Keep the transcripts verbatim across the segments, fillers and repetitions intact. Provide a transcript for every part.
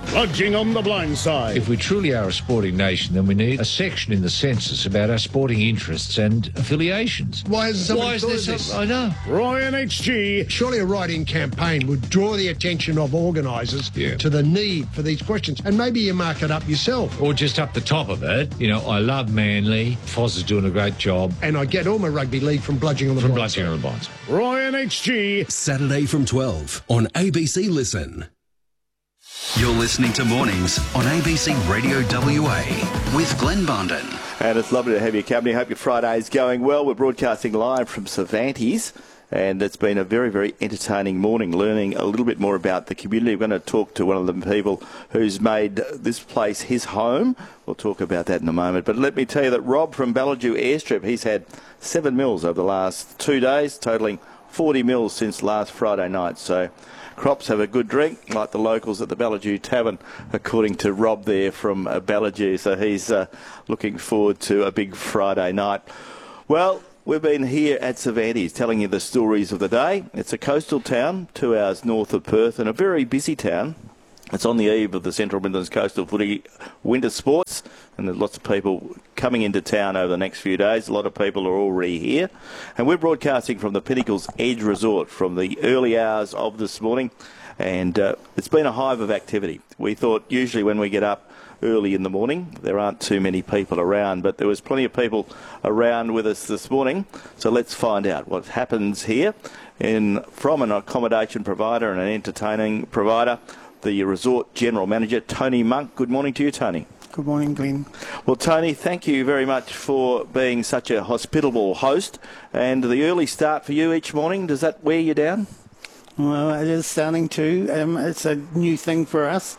Bludging on the blind side. If we truly are a sporting nation, then we need a section in the census about our sporting interests and affiliations. Why hasn't somebody Why is thought there of some, this? I know. Roy and H G. Surely a write-in campaign would draw the attention of organisers Yeah. to the need for these questions. And maybe you mark it up yourself. Or just up the top of it, you know, I love Manly. Foz is doing a great job. And I get all my rugby league from bludging on the From blind bludging side. on the blind side. Roy and H G. Saturday from twelve on A B C Listen. You're listening to Mornings on A B C Radio W A with Glenn Barnden. And it's lovely to have your company. Hope your Friday's going well. We're broadcasting live from Cervantes, and it's been a very, very entertaining morning, learning a little bit more about the community. We're going to talk to one of the people who's made this place his home. We'll talk about that in a moment. But let me tell you that Rob from Ballajoo Airstrip, he's had seven mils over the last two days, totalling forty mils since last Friday night. So crops have a good drink, like the locals at the Ballajoo Tavern, according to Rob there from uh, Ballajoo. So he's uh, looking forward to a big Friday night. Well, we've been here at Cervantes telling you the stories of the day. It's a coastal town, two hours north of Perth, and a very busy town. It's on the eve of the Central Midlands Coastal Footy Winter Sports, and there's lots of people coming into town over the next few days. A lot of people are already here. And we're broadcasting from the Pinnacles Edge Resort from the early hours of this morning, and uh, it's been a hive of activity. We thought usually when we get up early in the morning, there aren't too many people around, but there was plenty of people around with us this morning. So let's find out what happens here in from an accommodation provider and an entertaining provider, the Resort General Manager, Tony Monk. Good morning to you, Tony. Good morning, Glenn. Well, Tony, thank you very much for being such a hospitable host. And the early start for you each morning, does that wear you down? Well, it is starting to. Um, it's a new thing for us.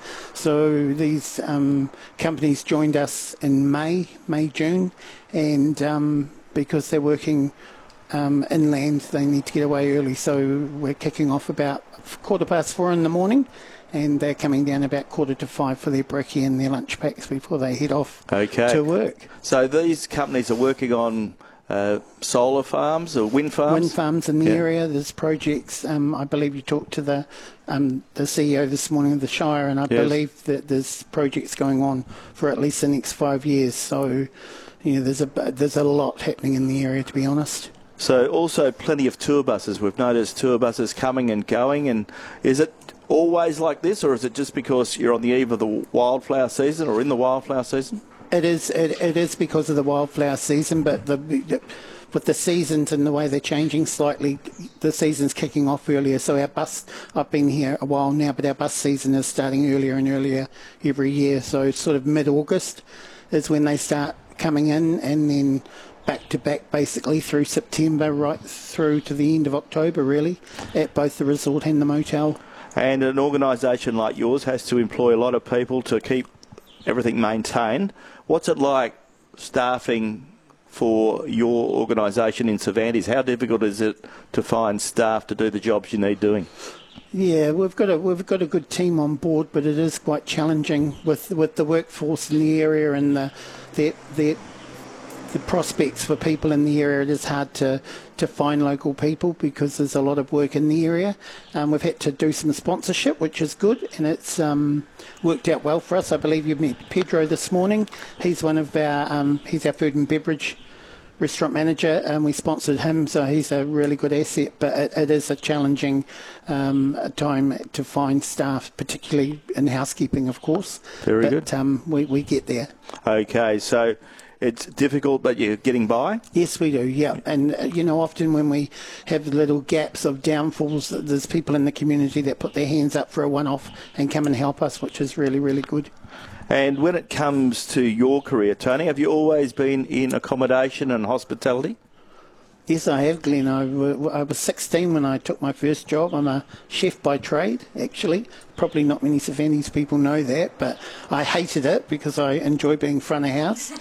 So these um, companies joined us in May, May, June, and um, because they're working um, inland, they need to get away early. So we're kicking off about quarter past four in the morning, and they're coming down about quarter to five for their brekkie and their lunch packs before they head off okay. to work. So these companies are working on uh, solar farms or wind farms? Wind farms in the yeah. area. There's projects. Um, I believe you talked to the um, the C E O this morning of the Shire, and I yes. believe that there's projects going on for at least the next five years. So, you know, there's a there's a lot happening in the area, to be honest. So also plenty of tour buses. We've noticed tour buses coming and going. And is it always like this, or is it just because you're on the eve of the wildflower season or in the wildflower season? It is. It, it is because of the wildflower season, but the, the with the seasons and the way they're changing slightly, the season's kicking off earlier. So our bus, I've been here a while now, but our bus season is starting earlier and earlier every year. So sort of mid-August is when they start coming in, and then back to back basically through September right through to the end of October, really, at both the resort and the motel. And an organisation like yours has to employ a lot of people to keep everything maintained. What's it like staffing for your organisation in Cervantes? How difficult is it to find staff to do the jobs you need doing? Yeah, we've got a we've got a good team on board, but it is quite challenging with with the workforce in the area and the the the, the prospects for people in the area. It is hard to, to find local people because there's a lot of work in the area. Um, we've had to do some sponsorship, which is good, and it's um, worked out well for us. I believe you met Pedro this morning. He's one of our um, he's our food and beverage restaurant manager, and we sponsored him, so he's a really good asset. But it, it is a challenging um, time to find staff, particularly in housekeeping, of course. Very but, good. Um, we we get there. Okay, so it's difficult, but you're getting by? Yes, we do, yeah. And, uh, you know, often when we have little gaps of downfalls, there's people in the community that put their hands up for a one-off and come and help us, which is really, really good. And when it comes to your career, Tony, have you always been in accommodation and hospitality? Yes, I have, Glenn. I, w- I was sixteen when I took my first job. I'm a chef by trade, actually. Probably not many Cervantes people know that, but I hated it because I enjoy being front of house.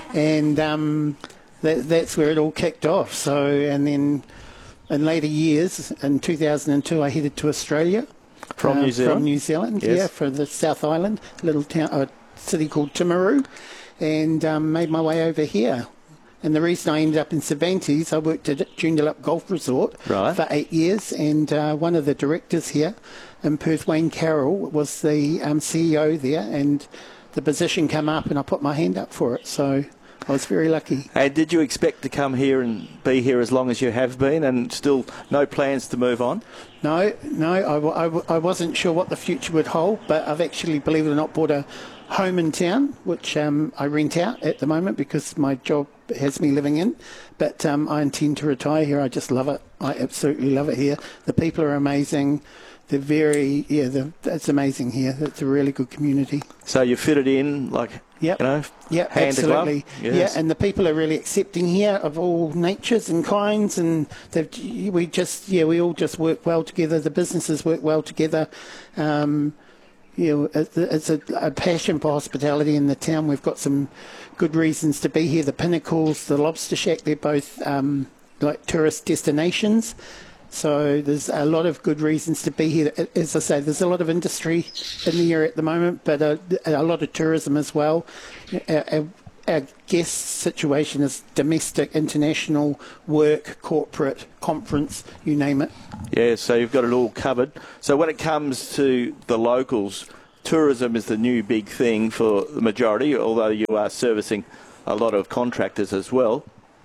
And um, that, that's where it all kicked off. So, and then in later years, in two thousand two, I headed to Australia. From uh, New Zealand? From New Zealand, yes. yeah, for the South Island, a little town, a city called Timaru, and um, made my way over here. And the reason I ended up in Cervantes, I worked at Joondalup Golf Resort Right. for eight years, and uh, one of the directors here in Perth, Wayne Carroll, was the um, C E O there, and the position came up, and I put my hand up for it. So I was very lucky. And did you expect to come here and be here as long as you have been, and still no plans to move on? No, no, I, w- I, w- I wasn't sure what the future would hold, but I've actually, believe it or not, bought a home in town, which um, I rent out at the moment because my job has me living in. But um, I intend to retire here. I just love it. I absolutely love it here. The people are amazing. They're very, yeah, they're, it's amazing here. It's a really good community. So you fitted in, like, Yep. you know, Yep, hand to glove? absolutely. Yes. Yeah, and the people are really accepting here of all natures and kinds, and they've, we just, yeah, we all just work well together. The businesses work well together. Um, you know, it's, it's a, a passion for hospitality in the town. We've got some good reasons to be here. The Pinnacles, the Lobster Shack, they're both um, like tourist destinations. So there's a lot of good reasons to be here. As I say, there's a lot of industry in the area at the moment, but a, a lot of tourism as well. Our, our, our guest situation is domestic, international, work, corporate, conference, you name it. Yeah, so you've got it all covered. So when it comes to the locals, tourism is the new big thing for the majority, although you are servicing a lot of contractors as well.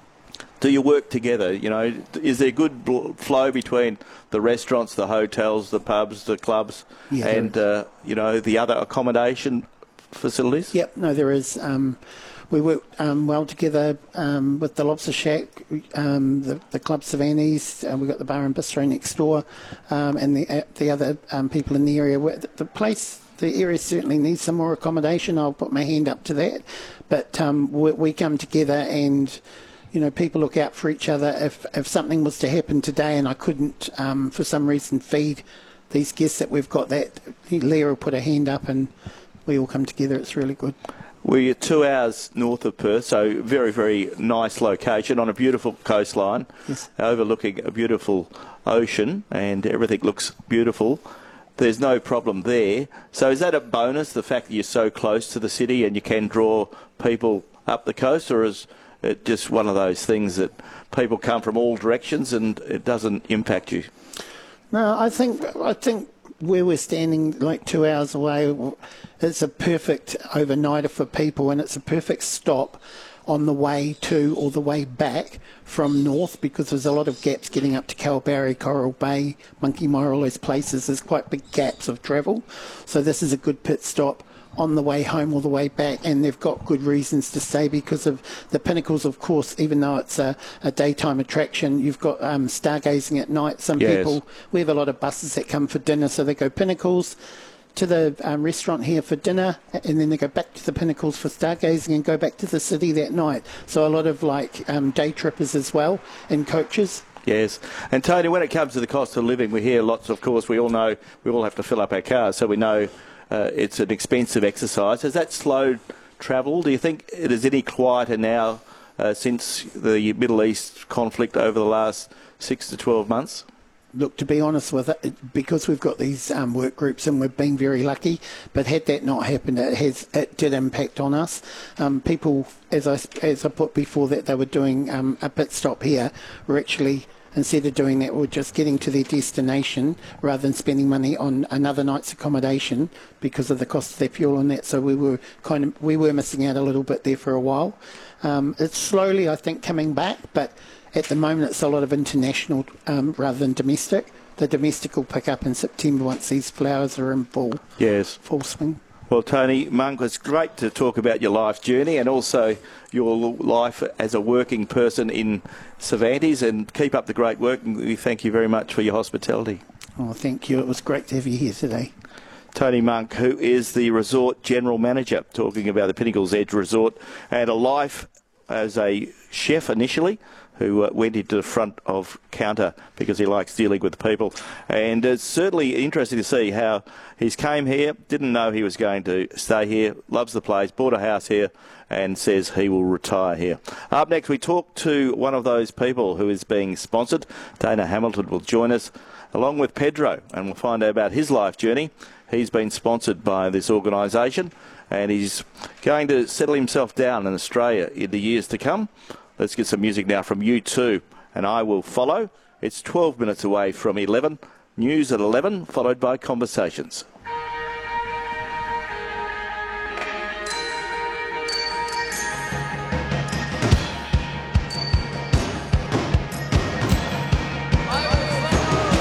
Do you work together? You know, is there good bl- flow between the restaurants, the hotels, the pubs, the clubs, Yeah, and uh, you know, the other accommodation facilities? Yep, no, there is. Um, we work um, well together um, with the Lobster Shack, um, the, the Club Cervantes. Uh, we've got the bar and bistro next door, um, and the uh, the other um, people in the area. The, the place, the area certainly needs some more accommodation. I'll put my hand up to that. But um, we, we come together and, you know, people look out for each other. If if something was to happen today and I couldn't, um, for some reason, feed these guests that we've got, that Leah will put a hand up and we all come together. It's really good. We're two hours north of Perth, so very, very nice location on a beautiful coastline, Yes. overlooking a beautiful ocean, and everything looks beautiful. There's no problem there. So is that a bonus, the fact that you're so close to the city and you can draw people up the coast, or is it just one of those things that people come from all directions and it doesn't impact you? No, I think I think where we're standing, like two hours away, it's a perfect overnighter for people, and it's a perfect stop on the way to or the way back from north, because there's a lot of gaps getting up to Kalbarri, Coral Bay, Monkey Mire, all those places. There's quite big gaps of travel. So this is a good pit stop on the way home or the way back, and they've got good reasons to stay because of the Pinnacles, of course. Even though it's a, a daytime attraction, you've got um, stargazing at night. Some Yes. people, we have a lot of buses that come for dinner, so they go Pinnacles to the um, restaurant here for dinner, and then they go back to the Pinnacles for stargazing and go back to the city that night. So a lot of like um, day trippers as well, and coaches. Yes. And Tony, when it comes to the cost of living, we hear lots, of course, we all know we all have to fill up our cars, so we know uh, it's an expensive exercise. Has that slowed travel? Do you think it is any quieter now uh, since the Middle East conflict over the last six to twelve months? Look, to be honest with it, because we've got these um, work groups and we've been very lucky, but had that not happened, it has it did impact on us. Um, people, as I, as I put before that they were doing um, a pit stop here, were actually, instead of doing that, we're just getting to their destination rather than spending money on another night's accommodation because of the cost of their fuel and that. So we were kind of, we were missing out a little bit there for a while. Um, it's slowly, I think, coming back, but at the moment, it's a lot of international um, rather than domestic. The domestic will pick up in September once these flowers are in full, Yes. full swing. Well, Tony Monk, it's great to talk about your life journey and also your life as a working person in Cervantes, and keep up the great work, and we thank you very much for your hospitality. Oh, thank you. It was great to have you here today. Tony Monk, who is the Resort General Manager, talking about the Pinnacles Edge Resort and a life as a chef initially, who uh, went into the front of counter because he likes dealing with people. And it's certainly interesting to see how he's came here, didn't know he was going to stay here, loves the place, bought a house here, and says he will retire here. Up next, we talk to one of those people who is being sponsored. Dana Hamilton will join us, along with Pedro, and we'll find out about his life journey. He's been sponsored by this organisation, and he's going to settle himself down in Australia in the years to come. Let's get some music now from U two, and I will follow. It's twelve minutes away from eleven. News at eleven, followed by Conversations.